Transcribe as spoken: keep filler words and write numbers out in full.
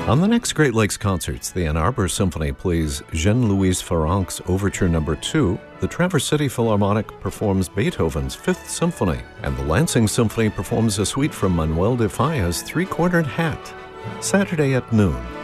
On the next Great Lakes Concerts, the Ann Arbor Symphony plays Jean-Louis Ferranc's Overture Number two, the Traverse City Philharmonic performs Beethoven's Fifth Symphony, and the Lansing Symphony performs a suite from Manuel de Falla's Three-Cornered Hat. Saturday at noon.